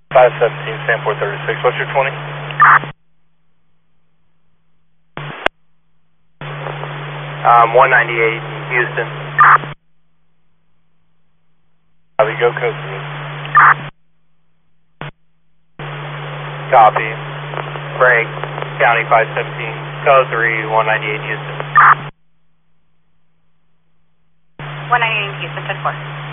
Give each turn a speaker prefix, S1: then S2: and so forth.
S1: 517, Sanford 36. What's your 20? 198, Houston. Copy, go code 3. Copy. Break, County 517, code 3, 198, Houston.
S2: 198 Houston, 10-4.